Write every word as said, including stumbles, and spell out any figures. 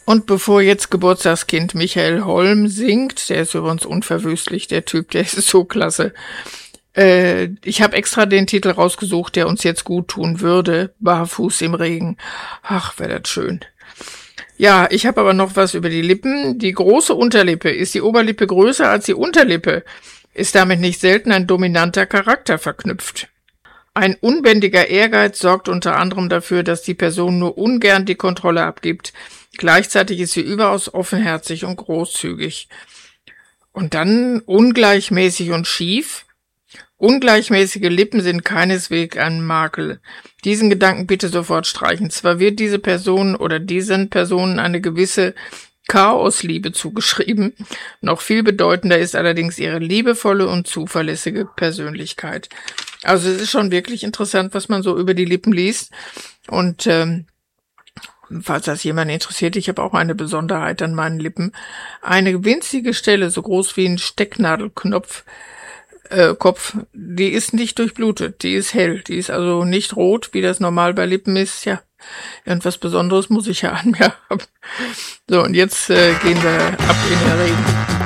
Und bevor jetzt Geburtstagskind Michael Holm singt, der ist übrigens unverwüstlich, der Typ, der ist so klasse. Äh, ich habe extra den Titel rausgesucht, der uns jetzt gut tun würde. Barfuß im Regen. Ach, wäre das schön. Ja, ich habe aber noch was über die Lippen. Die große Unterlippe. Ist die Oberlippe größer als die Unterlippe? Ist damit nicht selten ein dominanter Charakter verknüpft. Ein unbändiger Ehrgeiz sorgt unter anderem dafür, dass die Person nur ungern die Kontrolle abgibt. Gleichzeitig ist sie überaus offenherzig und großzügig. Und dann ungleichmäßig und schief. Ungleichmäßige Lippen sind keineswegs ein Makel. Diesen Gedanken bitte sofort streichen. Zwar wird diese Person oder diesen Personen eine gewisse Chaosliebe zugeschrieben, noch viel bedeutender ist allerdings ihre liebevolle und zuverlässige Persönlichkeit. Also es ist schon wirklich interessant, was man so über die Lippen liest. Und ähm, falls das jemand interessiert, ich habe auch eine Besonderheit an meinen Lippen. Eine winzige Stelle, so groß wie ein Stecknadelknopf, Äh, Kopf, die ist nicht durchblutet, die ist hell, die ist also nicht rot, wie das normal bei Lippen ist. Ja, irgendwas Besonderes muss ich ja an mir haben. So, und jetzt äh, gehen wir ab in der Reden.